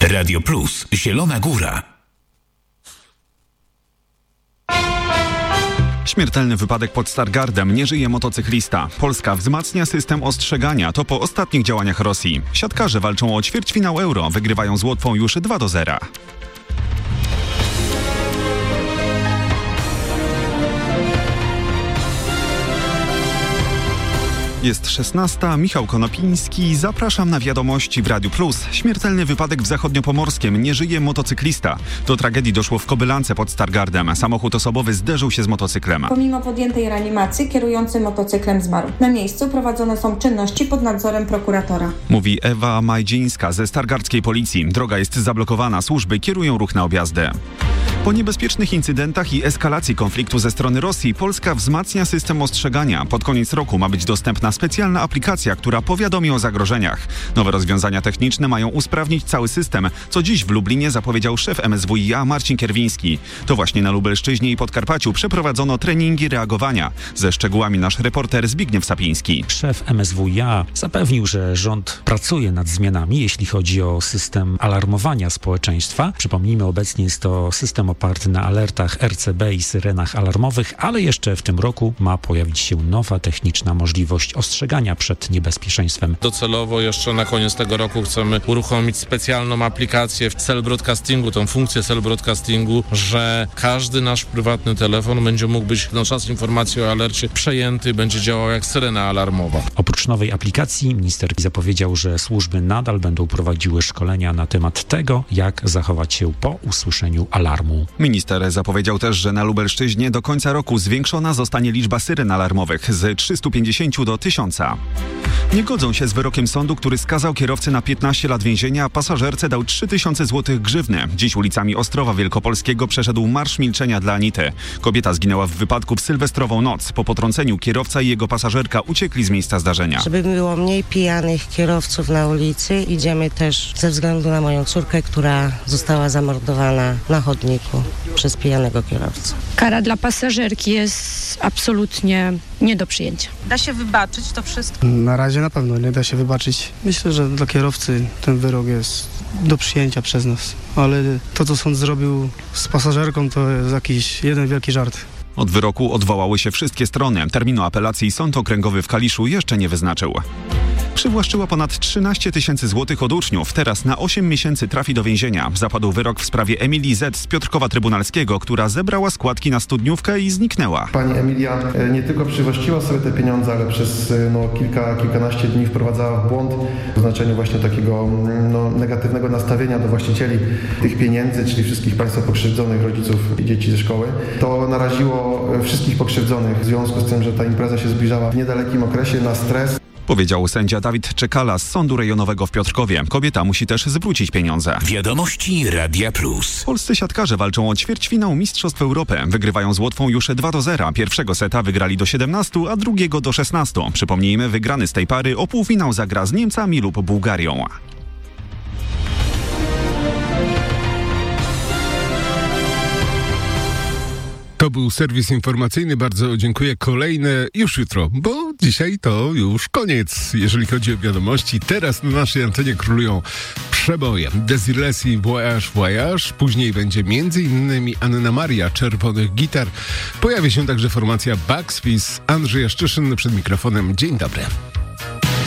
Radio Plus, Zielona Góra. Śmiertelny wypadek pod Stargardem. Nie żyje motocyklista. Polska wzmacnia system ostrzegania. To po ostatnich działaniach Rosji. Siatkarze walczą o ćwierćfinał Euro. Wygrywają z Łotwą już 2-0. Jest 16. Michał Konopiński. Zapraszam na wiadomości w Radiu Plus. Śmiertelny wypadek w Zachodniopomorskiem. Nie żyje motocyklista. Do tragedii doszło w Kobylance pod Stargardem. Samochód osobowy zderzył się z motocyklem. Pomimo podjętej reanimacji kierujący motocyklem zmarł. Na miejscu prowadzone są czynności pod nadzorem prokuratora. Mówi Ewa Majdzińska ze stargardzkiej policji. Droga jest zablokowana. Służby kierują ruch na objazdy. Po niebezpiecznych incydentach i eskalacji konfliktu ze strony Rosji Polska wzmacnia system ostrzegania. Pod koniec roku ma być dostępna specjalna aplikacja, która powiadomi o zagrożeniach. Nowe rozwiązania techniczne mają usprawnić cały system, co dziś w Lublinie zapowiedział szef MSWiA Marcin Kierwiński. To właśnie na Lubelszczyźnie i Podkarpaciu przeprowadzono treningi reagowania. Ze szczegółami nasz reporter Zbigniew Sapiński. Szef MSWiA zapewnił, że rząd pracuje nad zmianami, jeśli chodzi o system alarmowania społeczeństwa. Przypomnijmy, obecnie jest to system oparty na alertach RCB i syrenach alarmowych, ale jeszcze w tym roku ma pojawić się nowa techniczna możliwość ostrzegania przed niebezpieczeństwem. Docelowo jeszcze na koniec tego roku chcemy uruchomić specjalną aplikację w cell broadcastingu, tą funkcję cell broadcastingu, że każdy nasz prywatny telefon będzie mógł być na czas informacji o alercie przejęty, będzie działał jak syrena alarmowa. Oprócz nowej aplikacji minister zapowiedział, że służby nadal będą prowadziły szkolenia na temat tego, jak zachować się po usłyszeniu alarmu. Minister zapowiedział też, że na Lubelszczyźnie do końca roku zwiększona zostanie liczba syren alarmowych z 350 do 1000. Nie godzą się z wyrokiem sądu, który skazał kierowcę na 15 lat więzienia, a pasażerce dał 3000 zł grzywny. Dziś ulicami Ostrowa Wielkopolskiego przeszedł Marsz Milczenia dla Anity. Kobieta zginęła w wypadku w sylwestrową noc. Po potrąceniu kierowca i jego pasażerka uciekli z miejsca zdarzenia. Żeby było mniej pijanych kierowców na ulicy, idziemy też ze względu na moją córkę, która została zamordowana na chodniku przez pijanego kierowcę. Kara dla pasażerki jest absolutnie nie do przyjęcia. Da się wybaczyć to wszystko? Na razie na pewno nie da się wybaczyć. Myślę, że dla kierowcy ten wyrok jest do przyjęcia przez nas, ale to, co sąd zrobił z pasażerką, to jest jakiś jeden wielki żart. Od wyroku odwołały się wszystkie strony. Terminu apelacji Sąd Okręgowy w Kaliszu jeszcze nie wyznaczył. Przywłaszczyła ponad 13 000 złotych od uczniów. Teraz na 8 miesięcy trafi do więzienia. Zapadł wyrok w sprawie Emilii Z. z Piotrkowa Trybunalskiego, która zebrała składki na studniówkę i zniknęła. Pani Emilia nie tylko przywłaszczyła sobie te pieniądze, ale przez kilkanaście dni wprowadzała w błąd w znaczeniu właśnie takiego negatywnego nastawienia do właścicieli tych pieniędzy, czyli wszystkich państwa pokrzywdzonych, rodziców i dzieci ze szkoły. To naraziło wszystkich pokrzywdzonych w związku z tym, że ta impreza się zbliżała w niedalekim okresie na stres. Powiedział sędzia Dawid Czekala z Sądu Rejonowego w Piotrkowie. Kobieta musi też zwrócić pieniądze. Wiadomości Radia Plus. Polscy siatkarze walczą o ćwierćfinał Mistrzostw Europy. Wygrywają z Łotwą już 2-0. Pierwszego seta wygrali do 17, a drugiego do 16. Przypomnijmy, wygrany z tej pary o półfinał zagra z Niemcami lub Bułgarią. To był serwis informacyjny. Bardzo dziękuję. Kolejne już jutro, bo dzisiaj to już koniec, jeżeli chodzi o wiadomości. Teraz na naszej antenie królują przeboje. Desirelesi Voyage Voyage. Później będzie m.in. Anna Maria Czerwonych Gitar. Pojawi się także formacja Bugs Fizz. Andrzej Jaszczyszyn przed mikrofonem. Dzień dobry.